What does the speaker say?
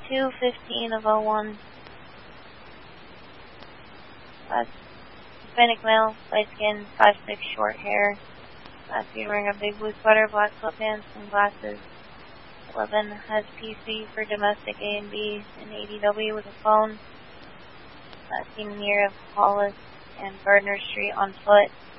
2:15 of 01. Hispanic male, light skin, 5'6", short hair. Last year wearing a big blue sweater, black sweatpants, and glasses. 11 has PC for domestic A and B and ADW with a phone. Seen near of Hollis and Gardner Street on foot.